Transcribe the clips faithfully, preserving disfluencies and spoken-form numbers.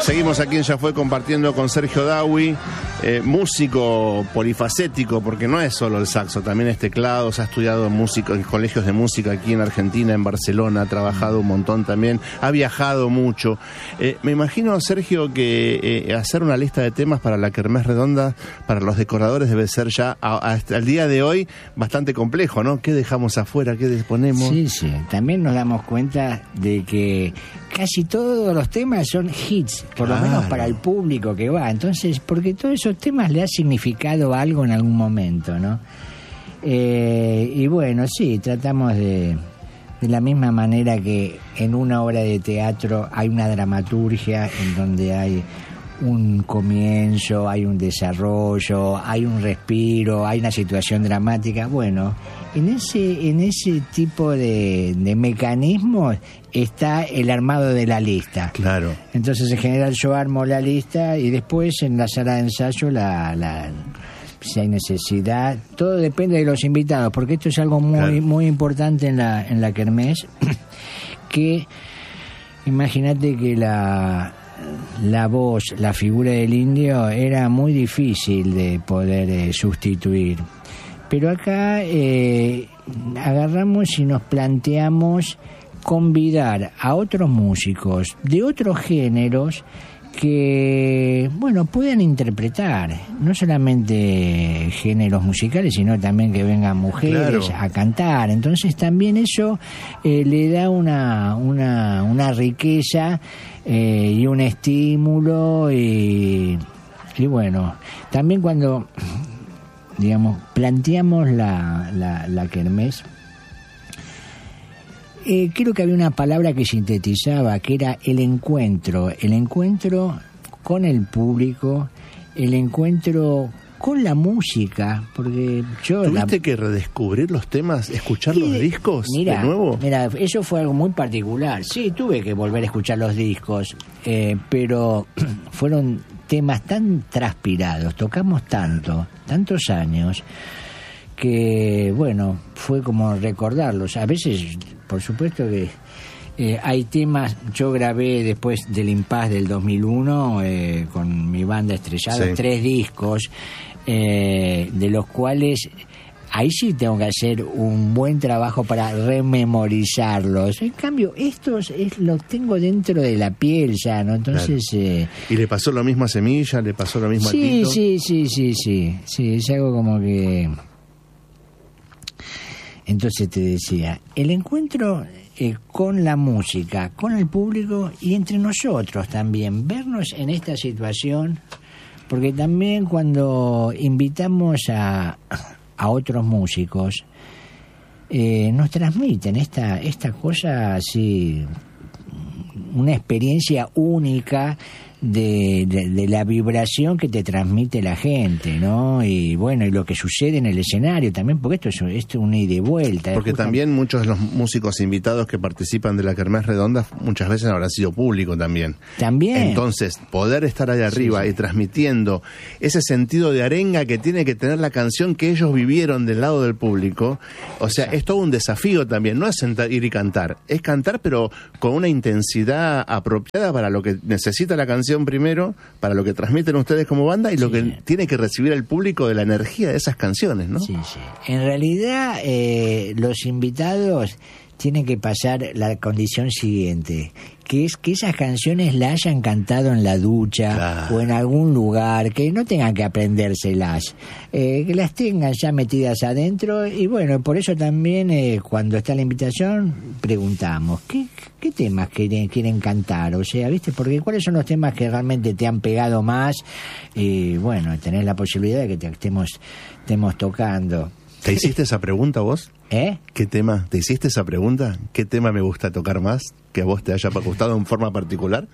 Seguimos aquí en Ya Fue compartiendo con Sergio Dawi, eh, músico polifacético, porque no es solo el saxo, también es teclados, ha estudiado música en colegios de música aquí en Argentina, en Barcelona, ha trabajado un montón también, ha viajado mucho. Eh, me imagino, Sergio, que eh, hacer una lista de temas para la Kermés Redonda, para los decoradores, debe ser ya a, a, hasta el día de hoy bastante complejo, ¿no? ¿Qué dejamos afuera? ¿Qué disponemos? Sí, sí. También nos damos cuenta de que casi todos los temas son hits, por claro. lo menos para el público que va. Entonces, porque todos esos temas le ha significado algo en algún momento, ¿no? Eh, y bueno, sí, tratamos de, de la misma manera que en una obra de teatro hay una dramaturgia en donde hay un comienzo, hay un desarrollo, hay un respiro, hay una situación dramática. Bueno, en ese en ese tipo de, de mecanismos está el armado de la lista. Claro. Entonces, en general, yo armo la lista y después en la sala de ensayo la, la si hay necesidad, todo depende de los invitados, porque esto es algo muy claro. muy importante en la en la kermés, que imagínate que la la voz, la figura del indio era muy difícil de poder eh, sustituir. Pero acá eh, agarramos y nos planteamos convidar a otros músicos de otros géneros que, bueno, puedan interpretar, no solamente géneros musicales, sino también que vengan mujeres claro. a cantar. Entonces también eso eh, le da una, una, una riqueza eh, y un estímulo y, y bueno, también cuando, digamos, planteamos la, la, la kermés, Eh, creo que había una palabra que sintetizaba, que era el encuentro, el encuentro con el público, el encuentro con la música, porque yo... ¿Tuviste la... que redescubrir los temas, escuchar los discos mira, de nuevo? Mira, eso fue algo muy particular. Sí, tuve que volver a escuchar los discos, eh, pero fueron temas tan transpirados, tocamos tanto, tantos años, que, bueno, fue como recordarlos. A veces, por supuesto que eh, hay temas, yo grabé después del Impas del dos mil uno eh, con mi banda Estrellada, sí. tres discos, eh, de los cuales ahí sí tengo que hacer un buen trabajo para rememorizarlos. En cambio, estos es, los tengo dentro de la piel ya, ¿no? Entonces... Claro. Eh, ¿Y le pasó lo mismo a Semilla? ¿Le pasó lo mismo sí, a Tito? Sí, sí, sí, sí, sí, es algo como que... Entonces te decía, el encuentro eh, con la música, con el público y entre nosotros también, vernos en esta situación, porque también cuando invitamos a, a otros músicos, eh, nos transmiten esta, esta cosa así, una experiencia única de, de, de la vibración que te transmite la gente, ¿no? Y bueno, y lo que sucede en el escenario también, porque esto es, esto es una ida y vuelta. Porque justo... también muchos de los músicos invitados que participan de la Kermés Redonda muchas veces habrán sido público también. También. Entonces, poder estar ahí arriba sí, sí. y transmitiendo ese sentido de arenga que tiene que tener la canción que ellos vivieron del lado del público, o sea, exacto. es todo un desafío también, no es sentar, ir y cantar, es cantar pero con una intensidad apropiada para lo que necesita la canción primero, para lo que transmiten ustedes como banda y lo sí, que sí. tiene que recibir el público de la energía de esas canciones, ¿no? Sí, sí. En realidad, eh, los invitados tienen que pasar la condición siguiente, que es que esas canciones la hayan cantado en la ducha claro. o en algún lugar, que no tengan que aprendérselas, eh, que las tengan ya metidas adentro. Y bueno, por eso también eh, cuando está la invitación preguntamos, ¿qué, qué temas quieren, quieren cantar? O sea, ¿viste? Porque ¿cuáles son los temas que realmente te han pegado más? Y bueno, tenés la posibilidad de que te estemos, estemos tocando. ¿Te hiciste esa pregunta vos? ¿Eh? ¿Qué tema? ¿Te hiciste esa pregunta? ¿Qué tema me gusta tocar más? ¿Que a vos te haya gustado en forma particular?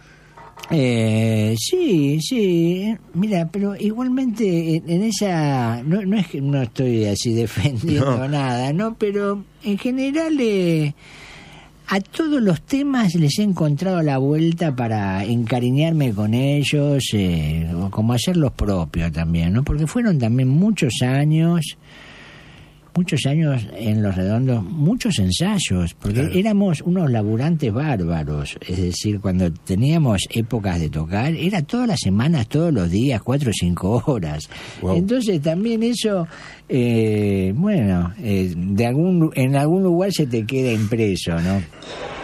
Eh, sí, sí. Mira, pero igualmente en, en esa... No, no es que no estoy así defendiendo no. nada, ¿no? Pero en general... Eh, a todos los temas les he encontrado la vuelta para encariñarme con ellos, eh, como hacer los propios también, ¿no? Porque fueron también muchos años... muchos años en Los Redondos, muchos ensayos, porque claro. éramos unos laburantes bárbaros, es decir, cuando teníamos épocas de tocar, era todas las semanas, todos los días, cuatro o cinco horas. Wow. Entonces también eso, eh, bueno, eh, de algún en algún lugar se te queda impreso, ¿no?